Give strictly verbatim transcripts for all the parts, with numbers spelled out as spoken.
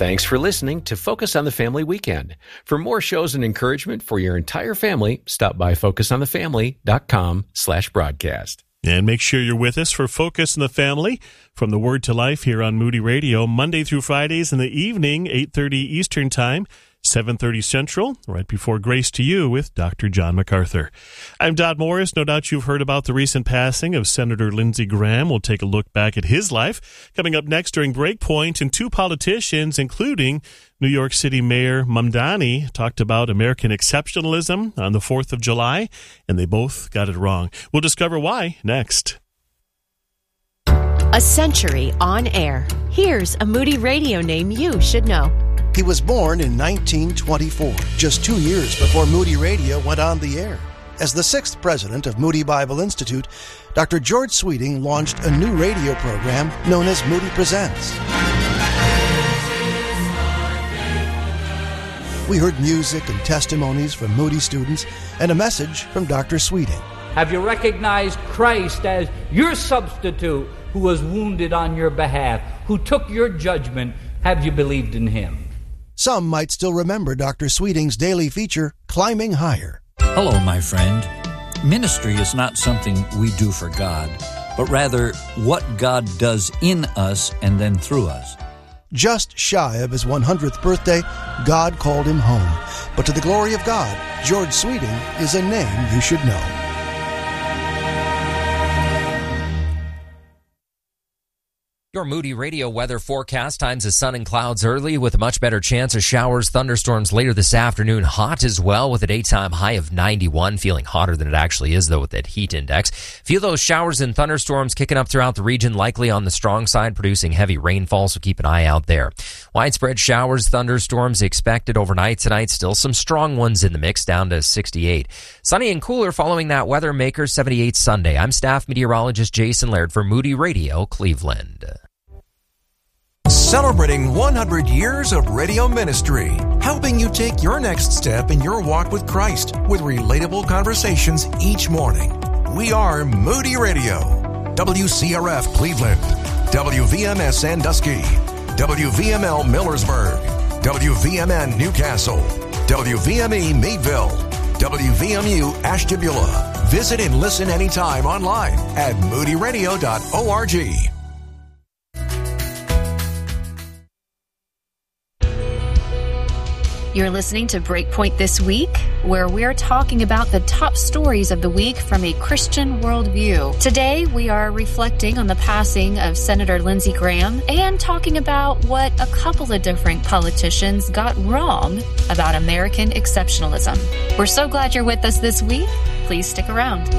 Thanks for listening to Focus on the Family Weekend. For more shows and encouragement for your entire family, stop by focusonthefamily.com slash broadcast. And make sure you're with us for Focus on the Family from the Word to Life here on Moody Radio, Monday through Fridays in the evening, eight thirty Eastern Time, seven thirty Central, right before Grace to You with Doctor John MacArthur. I'm Dodd Morris. No doubt you've heard about the recent passing of Senator Lindsey Graham. We'll take a look back at his life. Coming up next during Breakpoint, and two politicians, including New York City Mayor Mamdani, talked about American exceptionalism on the fourth of July, and they both got it wrong. We'll discover why next. A century on air. Here's a Moody Radio name you should know. He was born in nineteen twenty-four, just two years before Moody Radio went on the air. As the sixth president of Moody Bible Institute, Doctor George Sweeting launched a new radio program known as Moody Presents. We heard music and testimonies from Moody students and a message from Doctor Sweeting. Have you recognized Christ as your substitute who was wounded on your behalf, who took your judgment? Have you believed in him? Some might still remember Doctor Sweeting's daily feature, Climbing Higher. Hello, my friend. Ministry is not something we do for God, but rather what God does in us and then through us. Just shy of his one hundredth birthday, God called him home. But to the glory of God, George Sweeting is a name you should know. Your Moody Radio weather forecast times the sun and clouds early with a much better chance of showers, thunderstorms later this afternoon. Hot as well with a daytime high of ninety-one, feeling hotter than it actually is though with that heat index. Feel those showers and thunderstorms kicking up throughout the region, likely on the strong side, producing heavy rainfall, so keep an eye out there. Widespread showers, thunderstorms expected overnight tonight. Still some strong ones in the mix, down to sixty-eight. Sunny and cooler following that weather maker, seventy-eight Sunday. I'm staff meteorologist Jason Laird for Moody Radio, Cleveland. Celebrating one hundred years of radio ministry, helping you take your next step in your walk with Christ with relatable conversations each morning. We are Moody Radio, W C R F Cleveland, W V M S Sandusky, W V M L Millersburg, W V M N Newcastle, W V M E Meadville, W V M U Ashtabula. Visit and listen anytime online at moody radio dot org. You're listening to Breakpoint This Week, where we're talking about the top stories of the week from a Christian worldview. Today, we are reflecting on the passing of Senator Lindsey Graham and talking about what a couple of different politicians got wrong about American exceptionalism. We're so glad you're with us this week. Please stick around.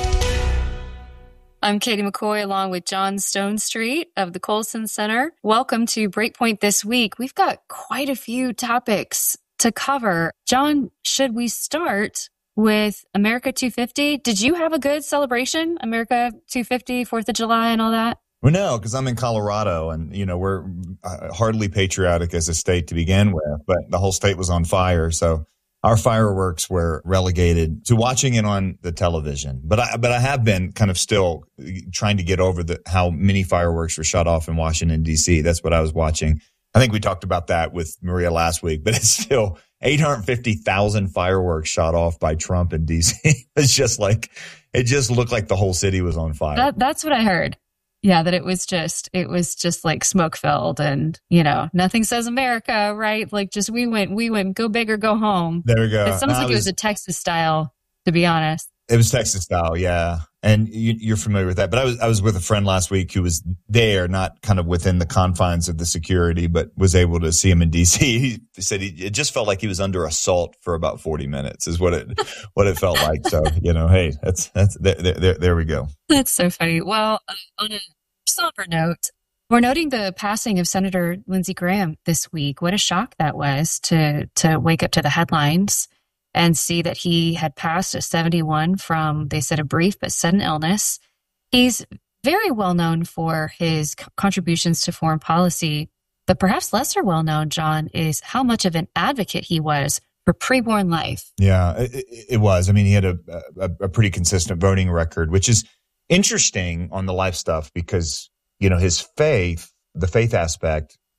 I'm Katie McCoy along with John Stonestreet of the Colson Center. Welcome to Breakpoint This Week. We've got quite a few topics to cover. John, should we start with America two fifty? Did you have a good celebration, America two fifty, fourth of July and all that? Well, no, because I'm in Colorado and, you know, we're uh, hardly patriotic as a state to begin with, but the whole state was on fire. So our fireworks were relegated to watching it on the television. But I, but I have been kind of still trying to get over the, how many fireworks were shut off in Washington, D C. That's what I was watching. I think we talked about that with Maria last week, but it's still eight hundred fifty thousand fireworks shot off by Trump in D C. It's just like, it just looked like the whole city was on fire. That, that's what I heard. Yeah, that it was just, it was just like smoke filled and, you know, nothing says America, right? Like just we went, we went, go big or go home. There we go. It sounds no, like was, it was a Texas style, to be honest. It was Texas style, yeah. And you, you're familiar with that. But I was I was with a friend last week who was there, not kind of within the confines of the security, but was able to see him in D C. He said he, it just felt like he was under assault for about forty minutes is what it what it felt like. So, you know, hey, that's that's there, there, there we go. That's so funny. Well, uh, on a somber note, we're noting the passing of Senator Lindsey Graham this week. What a shock that was to to wake up to the headlines and see that he had passed at seventy-one from, they said, a brief but sudden illness. He's very well known for his contributions to foreign policy, but perhaps lesser well known, John, is how much of an advocate he was for preborn life. Yeah, it, it was. I mean, he had a, a, a pretty consistent voting record, which is interesting on the life stuff because, you know, his faith, the faith aspect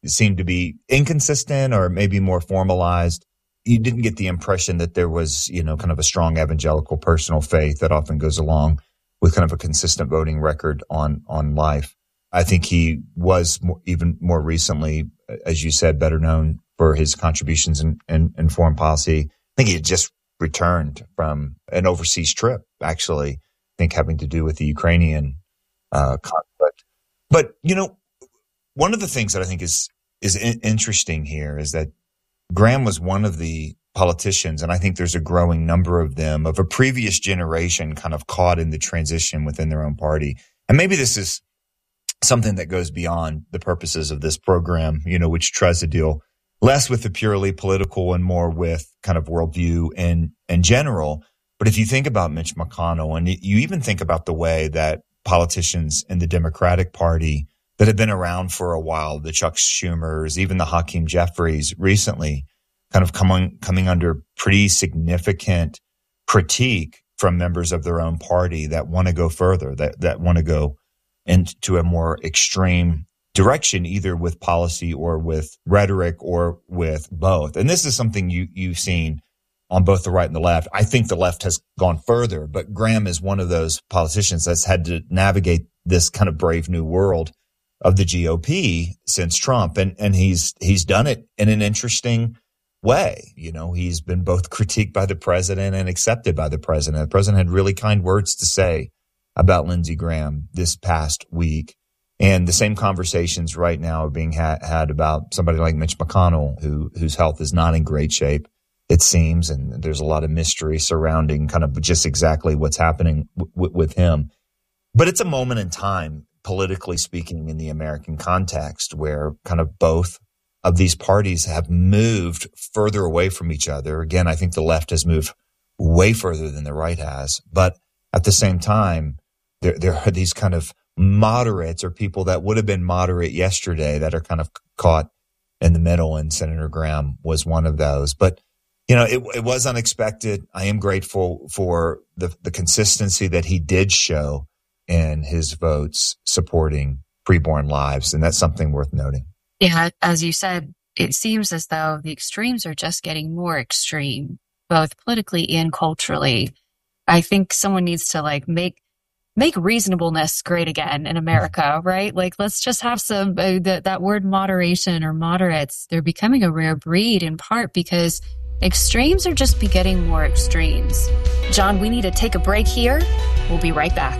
seemed to be inconsistent or maybe more formalized. You didn't get the impression that there was, you know, kind of a strong evangelical personal faith that often goes along with kind of a consistent voting record on, on life. I think he was more, even more recently, as you said, better known for his contributions in, in, in foreign policy. I think he had just returned from an overseas trip, actually, I think having to do with the Ukrainian uh, conflict. But, you know, one of the things that I think is, is in- interesting here is that Graham was one of the politicians, and I think there's a growing number of them, of a previous generation kind of caught in the transition within their own party. And maybe this is something that goes beyond the purposes of this program, you know, which tries to deal less with the purely political and more with kind of worldview in, in general. But if you think about Mitch McConnell, and you even think about the way that politicians in the Democratic Party that have been around for a while, the Chuck Schumers, even the Hakeem Jeffries recently, kind of coming coming under pretty significant critique from members of their own party that want to go further, that, that want to go into a more extreme direction, either with policy or with rhetoric or with both. And this is something you, you've seen on both the right and the left. I think the left has gone further, but Graham is one of those politicians that's had to navigate this kind of brave new world of the G O P since Trump. And, and he's, he's done it in an interesting way. You know, he's been both critiqued by the president and accepted by the president. The president had really kind words to say about Lindsey Graham this past week. And the same conversations right now are being ha- had about somebody like Mitch McConnell, who whose health is not in great shape, it seems. And there's a lot of mystery surrounding kind of just exactly what's happening w- with him. But it's a moment in time, politically speaking, in the American context, where kind of both of these parties have moved further away from each other. Again, I think the left has moved way further than the right has. But at the same time, there, there are these kind of moderates or people that would have been moderate yesterday that are kind of caught in the middle. And Senator Graham was one of those. But, you know, it, it was unexpected. I am grateful for the, the consistency that he did show in his votes supporting preborn lives. And that's something worth noting. Yeah, as you said, it seems as though the extremes are just getting more extreme, both politically and culturally. I think someone needs to like make make reasonableness great again in America, right? Like, let's just have some, uh, that, that word moderation or moderates, they're becoming a rare breed in part because extremes are just be getting more extremes. John, we need to take a break here. We'll be right back.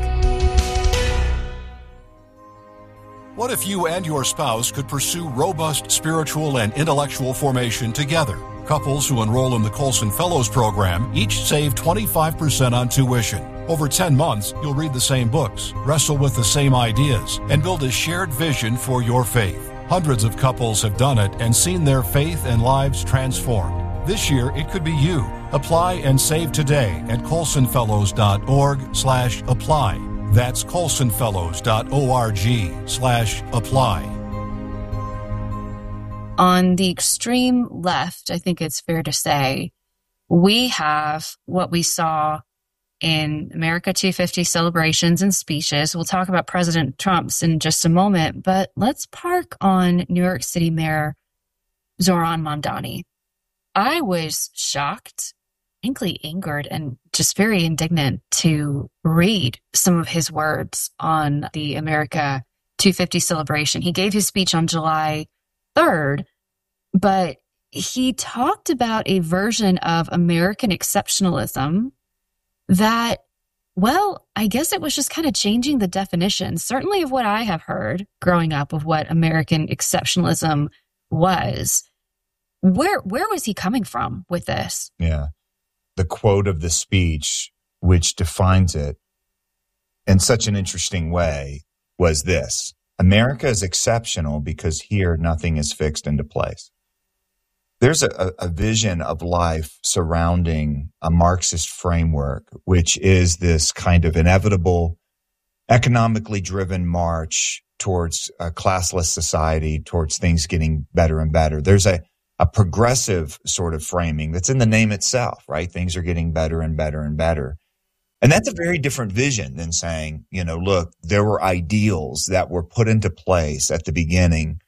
What if you and your spouse could pursue robust spiritual and intellectual formation together? Couples who enroll in the Colson Fellows program each save twenty-five percent on tuition. Over ten months, you'll read the same books, wrestle with the same ideas, and build a shared vision for your faith. Hundreds of couples have done it and seen their faith and lives transformed. This year, it could be you. Apply and save today at colsonfellows.org slash apply. That's colsonfellows.org slash apply. On the extreme left, I think it's fair to say, we have what we saw in America two fifty celebrations and speeches. We'll talk about President Trump's in just a moment, but let's park on New York City Mayor Zohran Mamdani. I was shocked, frankly angered, and just very indignant to read some of his words on the America two fifty celebration. He gave his speech on July third, but he talked about a version of American exceptionalism that, well, I guess it was just kind of changing the definition, certainly of what I have heard growing up of what American exceptionalism was. Where where was he coming from with this? Yeah. The quote of the speech, which defines it in such an interesting way, was this: America is exceptional because here nothing is fixed into place. There's a, a vision of life surrounding a Marxist framework, which is this kind of inevitable, economically driven march towards a classless society, towards things getting better and better. There's a, a progressive sort of framing that's in the name itself, right? Things are getting better and better and better. And that's a very different vision than saying, you know, look, there were ideals that were put into place at the beginning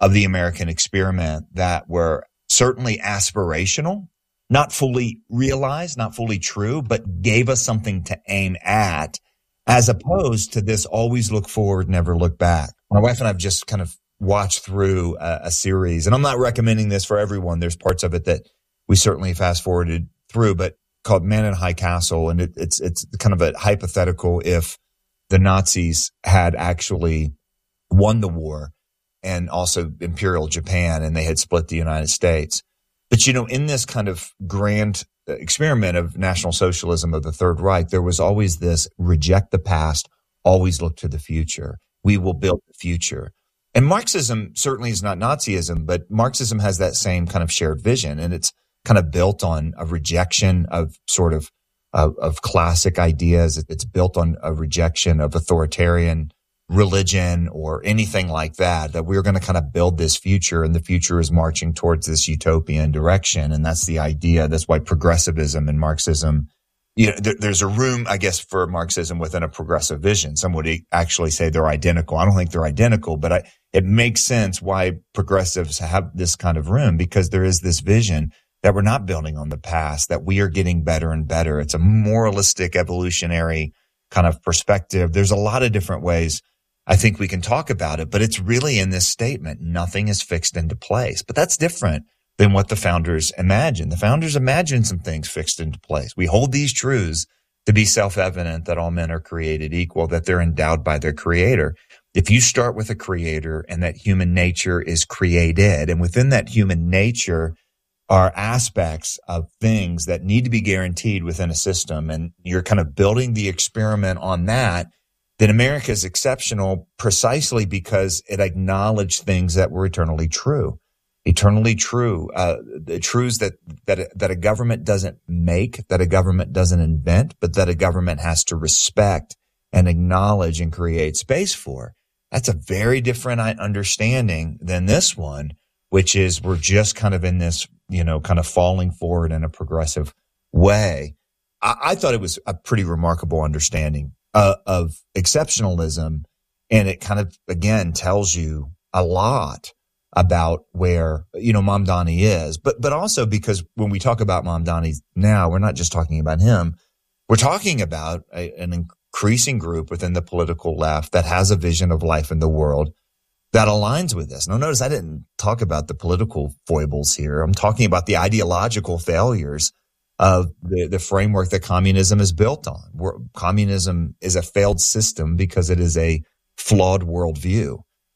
of the American experiment that were certainly aspirational, not fully realized, not fully true, but gave us something to aim at, as opposed to this always look forward, never look back. My wife and I have just kind of watched through a, a series, and I'm not recommending this for everyone. There's parts of it that we certainly fast forwarded through, but called Man in High Castle. And it, it's, it's kind of a hypothetical if the Nazis had actually won the war and also Imperial Japan, and they had split the United States. But, you know, in this kind of grand experiment of National Socialism of the Third Reich, there was always this reject the past, always look to the future. We will build the future. And Marxism certainly is not Nazism, but Marxism has that same kind of shared vision, and it's kind of built on a rejection of sort of of, of classic ideas. It's built on a rejection of authoritarian religion or anything like that, that we're going to kind of build this future, and the future is marching towards this utopian direction. And that's the idea. That's why progressivism and Marxism, you know, there, there's a room, I guess, for Marxism within a progressive vision. Some would actually say they're identical. I don't think they're identical, but I, it makes sense why progressives have this kind of room, because there is this vision that we're not building on the past, that we are getting better and better. It's a moralistic, evolutionary kind of perspective. There's a lot of different ways I think we can talk about it, but it's really in this statement, nothing is fixed into place. But that's different than what the founders imagined. The founders imagined some things fixed into place. We hold these truths to be self-evident, that all men are created equal, that they're endowed by their creator. If you start with a creator and that human nature is created, and within that human nature are aspects of things that need to be guaranteed within a system, and you're kind of building the experiment on that, then America is exceptional precisely because it acknowledged things that were eternally true. Eternally true, uh, the truths that, that, that a government doesn't make, that a government doesn't invent, but that a government has to respect and acknowledge and create space for. That's a very different understanding than this one, which is we're just kind of in this, you know, kind of falling forward in a progressive way. I, I thought it was a pretty remarkable understanding uh, of exceptionalism. And it kind of, again, tells you a lot about where, you know, Mamdani is. But, but also because when we talk about Mamdani now, we're not just talking about him. We're talking about a, an increasing group within the political left that has a vision of life in the world that aligns with this. Now, notice I didn't talk about the political foibles here. I'm talking about the ideological failures of the, the framework that communism is built on. Where communism is a failed system because it is a flawed worldview.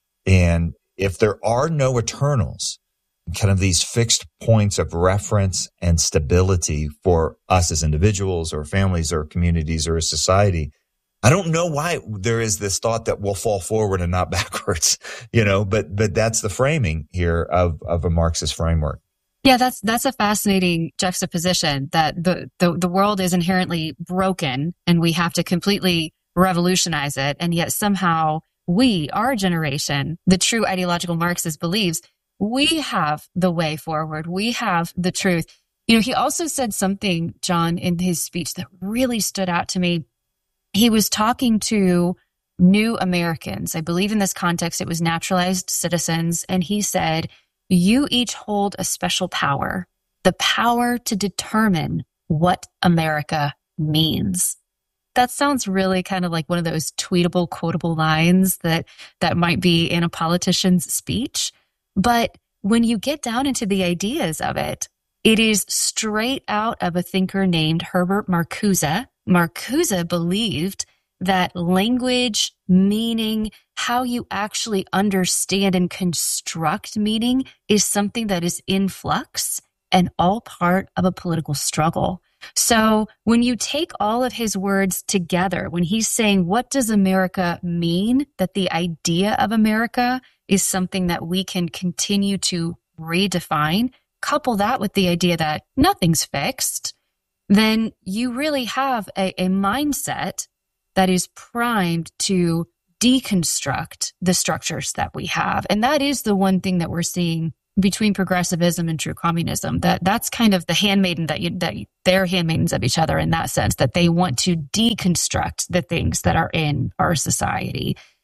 And if there are no eternals, kind of these fixed points of reference and stability for us as individuals or families or communities or a society, I don't know why there is this thought that we'll fall forward and not backwards, you know, but, but that's the framing here of, of a Marxist framework. Yeah, that's, that's a fascinating juxtaposition, that the, the, the world is inherently broken and we have to completely revolutionize it. And yet somehow we, our generation, the true ideological Marxist believes we have the way forward. We have the truth. You know, he also said something, John, in his speech that really stood out to me. He was talking to new Americans. I believe in this context, it was naturalized citizens. And he said, you each hold a special power, the power to determine what America means. That sounds really kind of like one of those tweetable, quotable lines that, that might be in a politician's speech. But when you get down into the ideas of it, it is straight out of a thinker named Herbert Marcuse. Marcuse believed that language, meaning, how you actually understand and construct meaning is something that is in flux and all part of a political struggle. So when you take all of his words together, when he's saying, what does America mean? That the idea of America is something that we can continue to redefine, couple that with the idea that nothing's fixed, then you really have a, a mindset that is primed to deconstruct the structures that we have. And that is the one thing that we're seeing between progressivism and true communism, that that's kind of the handmaiden that you, that they're handmaidens of each other in that sense, that they want to deconstruct the things that are in our society.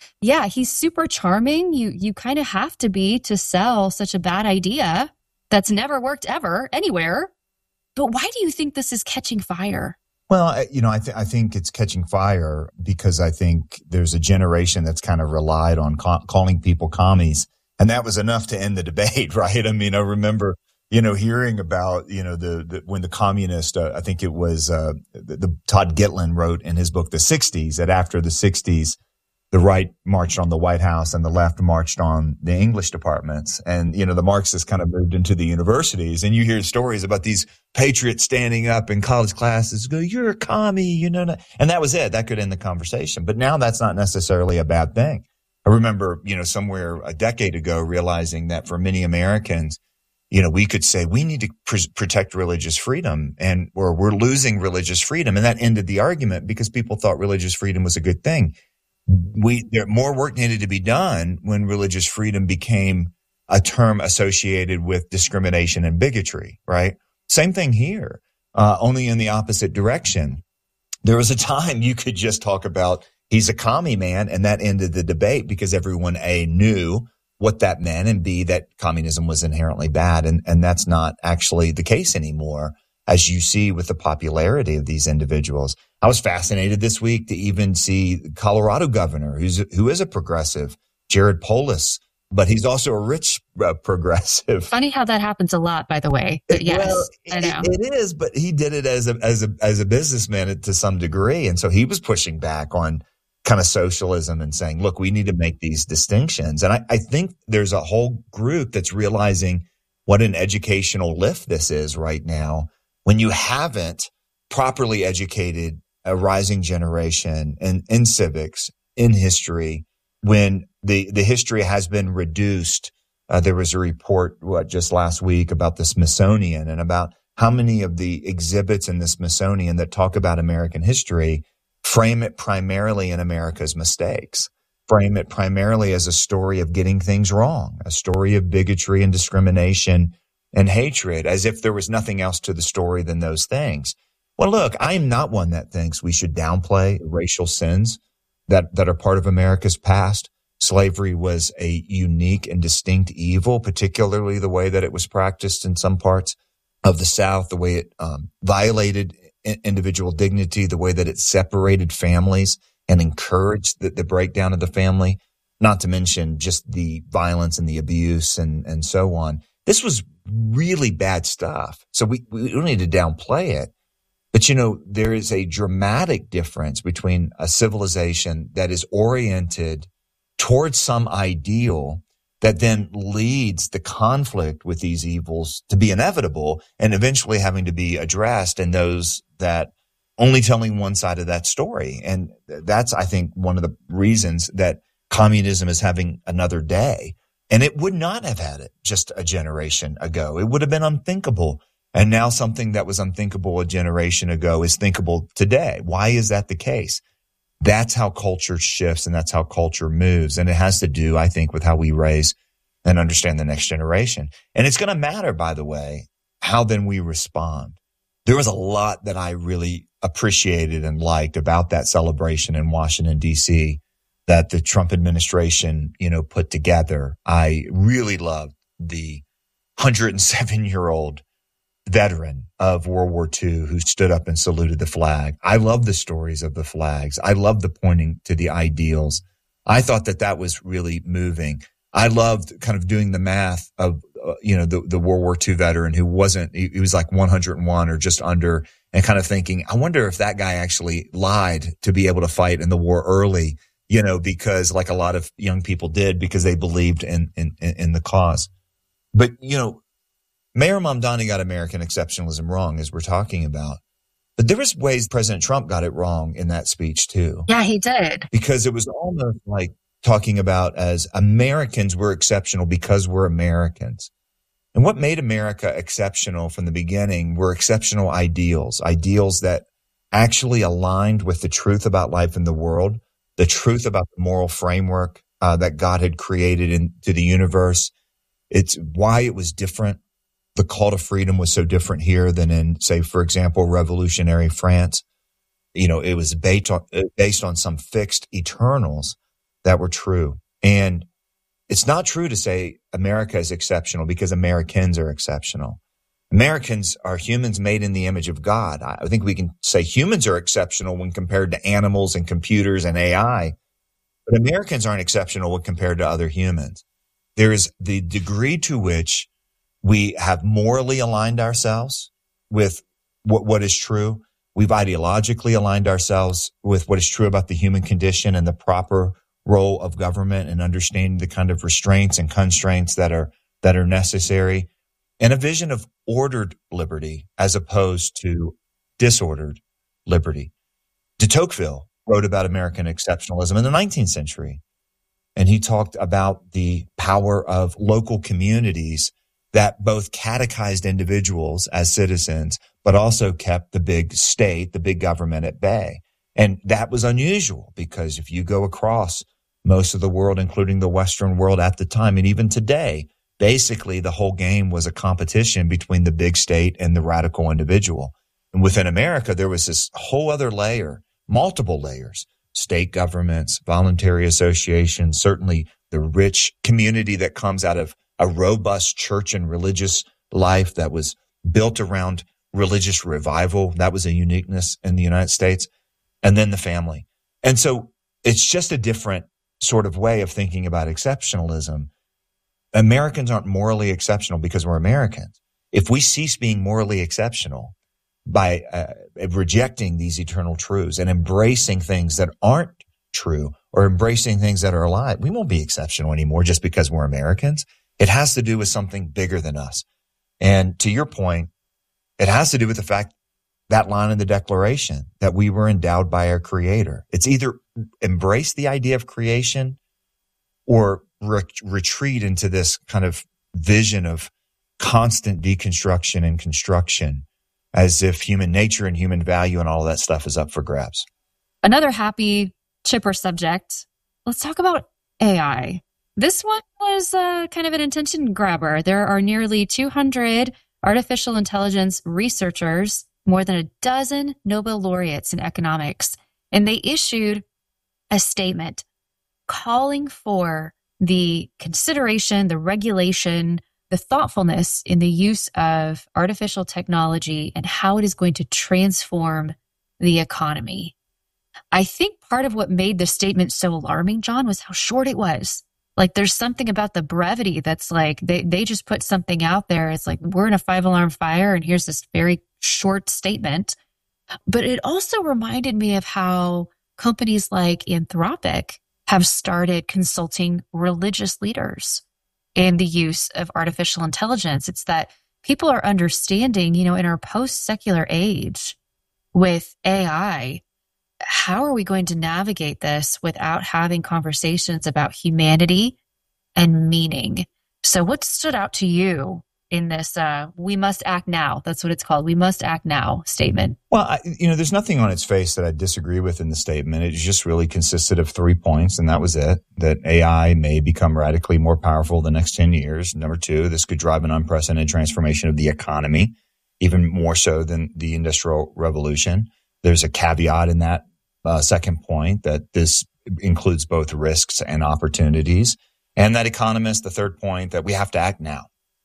Yeah, he's super charming. You you kind of have to be to sell such a bad idea that's never worked ever anywhere. But why do you think this is catching fire? Well, you know, I, th- I think it's catching fire because I think there's a generation that's kind of relied on ca- calling people commies. And that was enough to end the debate, right? I mean, I remember, you know, hearing about, you know, the, the when the communist, uh, I think it was uh, the, the Todd Gitlin wrote in his book, The sixties, that after the sixties, the right marched on the White House and the left marched on the English departments. And, you know, the Marxists kind of moved into the universities. And you hear stories about these patriots standing up in college classes, go, you're a commie, you know. And that was it. That could end the conversation. But now that's not necessarily a bad thing. I remember, you know, somewhere a decade ago realizing that for many Americans, you know, we could say we need to pr- protect religious freedom and or we're losing religious freedom. And that ended the argument because people thought religious freedom was a good thing. We there more work needed to be done when religious freedom became a term associated with discrimination and bigotry, right? Same thing here, uh, only in the opposite direction. There was a time you could just talk about he's a commie man, and that ended the debate because everyone, A, knew what that meant, and B, that communism was inherently bad. And, and that's not actually the case anymore, as you see with the popularity of these individuals. I was fascinated this week to even see Colorado governor, who's who is a progressive, Jared Polis, but he's also a rich uh, progressive. Funny how that happens a lot, by the way. But yes, well, I know. It, it is, but he did it as a as a as a businessman to some degree, and so he was pushing back on kind of socialism and saying, "Look, we need to make these distinctions." And I, I think there's a whole group that's realizing what an educational lift this is right now. When you haven't properly educated a rising generation in, in civics, in history, when the, the history has been reduced. Uh, there was a report, what, just last week about the Smithsonian and about how many of the exhibits in the Smithsonian that talk about American history frame it primarily in America's mistakes, frame it primarily as a story of getting things wrong, a story of bigotry and discrimination and hatred, as if there was nothing else to the story than those things. Well, look, I am not one that thinks we should downplay racial sins that, that are part of America's past. Slavery was a unique and distinct evil, particularly the way that it was practiced in some parts of the South, the way it um, violated individual dignity, the way that it separated families and encouraged the, the breakdown of the family, not to mention just the violence and the abuse and, and so on. This was really bad stuff. So we, we don't need to downplay it. But, you know, there is a dramatic difference between a civilization that is oriented towards some ideal that then leads the conflict with these evils to be inevitable and eventually having to be addressed, and those that only telling one side of that story. And that's, I think, one of the reasons that communism is having another day. And it would not have had it just a generation ago. It would have been unthinkable. And now something that was unthinkable a generation ago is thinkable today. Why is that the case? That's how culture shifts and that's how culture moves. And it has to do, I think, with how we raise and understand the next generation. And it's going to matter, by the way, how then we respond. There was a lot that I really appreciated and liked about that celebration in Washington, D C that the Trump administration, you know, put together. I really loved the one hundred seven year old veteran of World War Two who stood up and saluted the flag. I love the stories of the flags. I love the pointing to the ideals. I thought that that was really moving. I loved kind of doing the math of, uh, you know, the, the World War Two veteran who wasn't, he, he was like one hundred one or just under, and kind of thinking, I wonder if that guy actually lied to be able to fight in the war early, you know, because like a lot of young people did, because they believed in, in, in the cause. But, you know, Mayor Mamdani got American exceptionalism wrong, as we're talking about. But there was ways President Trump got it wrong in that speech, too. Yeah, he did. Because it was almost like talking about as Americans were exceptional because we're Americans. And what made America exceptional from the beginning were exceptional ideals, ideals that actually aligned with the truth about life in the world, the truth about the moral framework uh, that God had created into the universe. It's why it was different. The call to freedom was so different here than in, say, for example, revolutionary France. You know, it was based on, based on some fixed eternals that were true. And it's not true to say America is exceptional because Americans are exceptional. Americans are humans made in the image of God. I think we can say humans are exceptional when compared to animals and computers and A I, but Americans aren't exceptional when compared to other humans. There is the degree to which we have morally aligned ourselves with what, what is true. We've ideologically aligned ourselves with what is true about the human condition and the proper role of government and understanding the kind of restraints and constraints that are that are necessary, and a vision of ordered liberty as opposed to disordered liberty. De Tocqueville wrote about American exceptionalism in the nineteenth century, and he talked about the power of local communities that both catechized individuals as citizens, but also kept the big state, the big government at bay. And that was unusual because if you go across most of the world, including the Western world at the time, and even today, basically the whole game was a competition between the big state and the radical individual. And within America, there was this whole other layer, multiple layers, state governments, voluntary associations, certainly the rich community that comes out of a robust church and religious life that was built around religious revival. That was a uniqueness in the United States. And then the family. And so it's just a different sort of way of thinking about exceptionalism. Americans aren't morally exceptional because we're Americans. If we cease being morally exceptional by uh, rejecting these eternal truths and embracing things that aren't true or embracing things that are a lie, we won't be exceptional anymore just because we're Americans. It has to do with something bigger than us. And to your point, it has to do with the fact that line in the Declaration that we were endowed by our Creator. It's either embrace the idea of creation or re- retreat into this kind of vision of constant deconstruction and construction as if human nature and human value and all of that stuff is up for grabs. Another happy, chipper subject. Let's talk about A I. This one was uh, kind of an attention grabber. There are nearly two hundred artificial intelligence researchers, more than a dozen Nobel laureates in economics, and they issued a statement calling for the consideration, the regulation, the thoughtfulness in the use of artificial technology and how it is going to transform the economy. I think part of what made the statement so alarming, John, was how short it was. Like there's something about the brevity that's like they, they just put something out there. It's like we're in a five alarm fire and here's this very short statement. But it also reminded me of how companies like Anthropic have started consulting religious leaders in the use of artificial intelligence. It's that people are understanding, you know, in our post-secular age with A I, how are we going to navigate this without having conversations about humanity and meaning? So what stood out to you in this, uh, we must act now, that's what it's called, we must act now statement? Well, I, you know, there's nothing on its face that I disagree with in the statement. It just really consisted of three points, and that was it, that A I may become radically more powerful the next ten years. Number two, this could drive an unprecedented transformation of the economy, even more so than the Industrial Revolution. There's a caveat in that Uh, second point that this includes both risks and opportunities. And that economist, the third point, that we have to act now.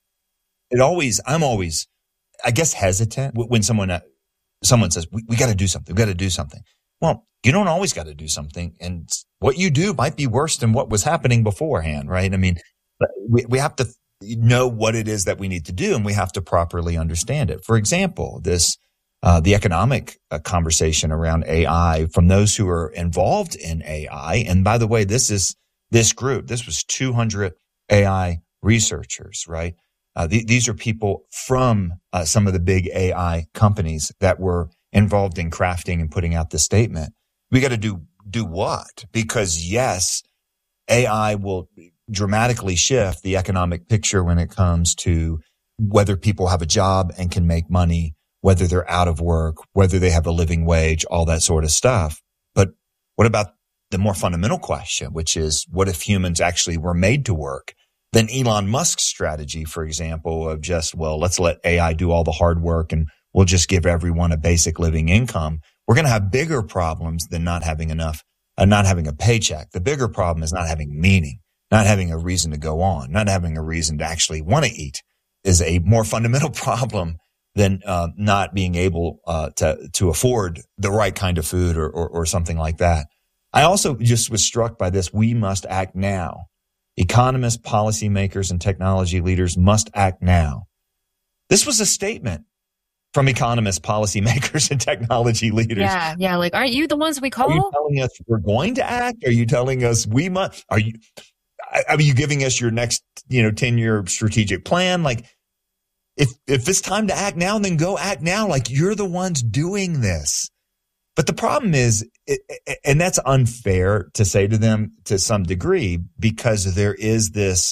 It always, I'm always, I guess, hesitant when someone, uh, someone says, we, we got to do something, we got to do something. Well, you don't always got to do something. And what you do might be worse than what was happening beforehand, right? I mean, we, we have to know what it is that we need to do, and we have to properly understand it. For example, this Uh, the economic uh, conversation around A I from those who are involved in A I. And by the way, this is this group. This was two hundred A I researchers, right? Uh, th- these are people from uh, some of the big A I companies that were involved in crafting and putting out the statement. We got to do do what? Because yes, A I will dramatically shift the economic picture when it comes to whether people have a job and can make money, whether they're out of work, whether they have a living wage, all that sort of stuff. But what about the more fundamental question, which is, what if humans actually were made to work? Then Elon Musk's strategy, for example, of just, well, let's let A I do all the hard work and we'll just give everyone a basic living income. We're going to have bigger problems than not having enough uh, not having a paycheck. The bigger problem is not having meaning, not having a reason to go on, not having a reason to actually want to eat is a more fundamental problem than uh, not being able uh, to to afford the right kind of food or, or or something like that. I also just was struck by this. We must act now. Economists, policymakers, and technology leaders must act now. This was a statement from economists, policymakers, and technology leaders. Yeah, yeah. Like, aren't you the ones we call? Are you telling us we're going to act? Are you telling us we must? Are you? Are you giving us your next, you know, ten-year strategic plan? Like, if if it's time to act now, then go act now. Like, you're the ones doing this. But the problem is, and that's unfair to say to them to some degree, because there is this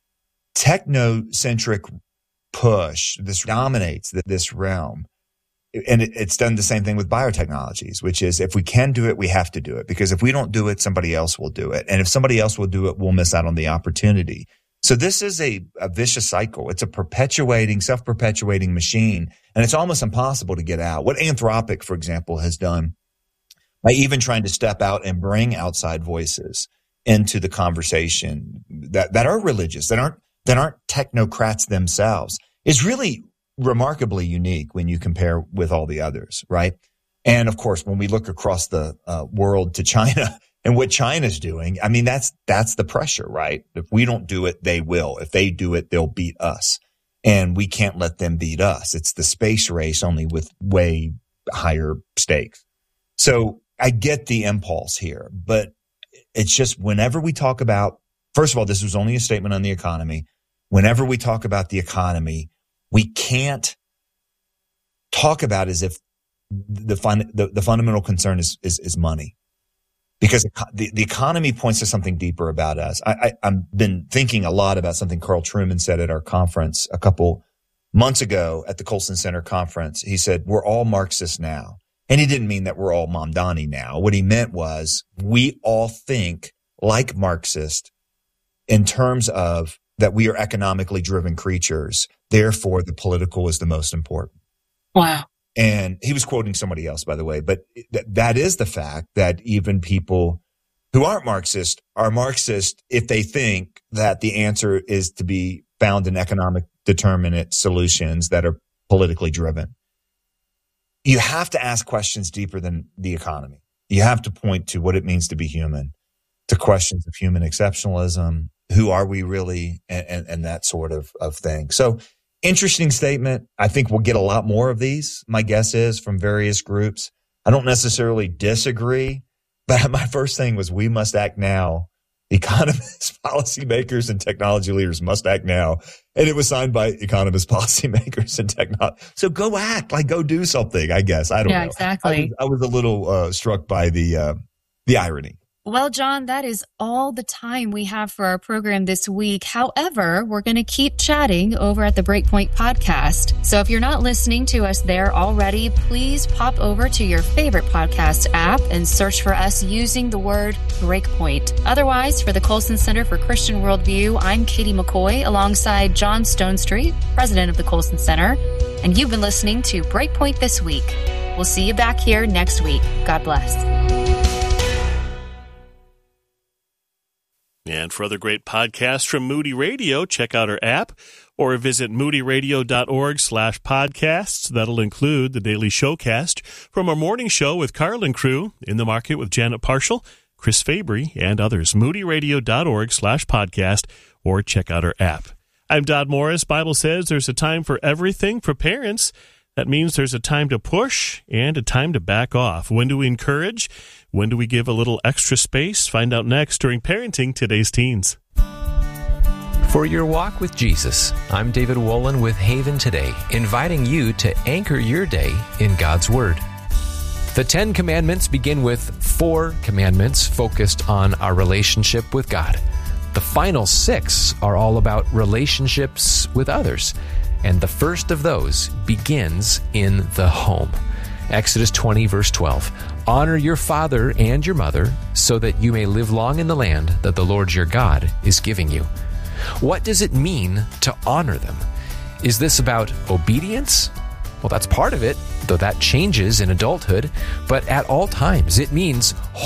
technocentric push. This dominates this realm. And it's done the same thing with biotechnologies, which is if we can do it, we have to do it. Because if we don't do it, somebody else will do it. And if somebody else will do it, we'll miss out on the opportunity. So this is a, a vicious cycle. It's a perpetuating, self-perpetuating machine. And it's almost impossible to get out. What Anthropic, for example, has done by even trying to step out and bring outside voices into the conversation that, that are religious, that aren't, that aren't technocrats themselves, is really remarkably unique when you compare with all the others, right? And of course, when we look across the uh, world to China and what China's doing, I mean, that's that's the pressure, right? If we don't do it, they will. If they do it, they'll beat us. And we can't let them beat us. It's the space race, only with way higher stakes. So I get the impulse here, but it's just whenever we talk about, first of all, this was only a statement on the economy. Whenever we talk about the economy, we can't talk about it as if the fun, the, the fundamental concern is, is, is money, because the, the economy points to something deeper about us. I, I, I've been thinking a lot about something Carl Trueman said at our conference a couple months ago at the Colson Center conference. He said, we're all Marxists now. And he didn't mean that we're all Mamdani now. What he meant was we all think like Marxists in terms of that we are economically driven creatures. Therefore, the political is the most important. Wow. And he was quoting somebody else, by the way. But th- that is the fact that even people who aren't Marxist are Marxist if they think that the answer is to be found in economic determinate solutions that are politically driven. You have to ask questions deeper than the economy. You have to point to what it means to be human, to questions of human exceptionalism. Who are we really? And, and, and that sort of, of thing. So interesting statement. I think we'll get a lot more of these. My guess is from various groups. I don't necessarily disagree, but my first thing was we must act now. Economists, policymakers, and technology leaders must act now. And it was signed by economists, policymakers, and technology. So go act, like go do something, I guess. I don't yeah, know. Exactly. I was, I was a little uh, struck by the uh, the irony. Well, John, that is all the time we have for our program this week. However, we're going to keep chatting over at the Breakpoint podcast. So if you're not listening to us there already, please pop over to your favorite podcast app and search for us using the word Breakpoint. Otherwise, for the Colson Center for Christian Worldview, I'm Katie McCoy alongside John Stonestreet, president of the Colson Center. And you've been listening to Breakpoint This Week. We'll see you back here next week. God bless. And for other great podcasts from Moody Radio, check out our app or visit moodyradio.org slash podcasts. That'll include the daily showcast from our morning show with Carl and crew, In the Market with Janet Parshall, Chris Fabry, and others. moodyradio.org slash podcast or check out our app. I'm Dodd Morris. Bible says there's a time for everything for parents. That means there's a time to push and a time to back off. When do we encourage? When do we give a little extra space? Find out next during Parenting Today's Teens. For your walk with Jesus, I'm David Wolin with Haven Today, inviting you to anchor your day in God's Word. The Ten Commandments begin with four commandments focused on our relationship with God. The final six are all about relationships with others. And the first of those begins in the home. Exodus twenty, verse twelve. Honor your father and your mother so that you may live long in the land that the Lord your God is giving you. What does it mean to honor them? Is this about obedience? Well, that's part of it, though that changes in adulthood. But at all times, it means